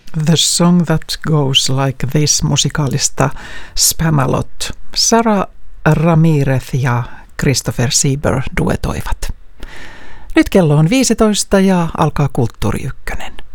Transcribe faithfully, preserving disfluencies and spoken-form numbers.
The Song That Goes Like This -musikaalista Spamalot. Sara Ramirez ja Christopher Sieber duetoivat. Nyt kello on viisitoista ja alkaa Kulttuuri Ykkönen.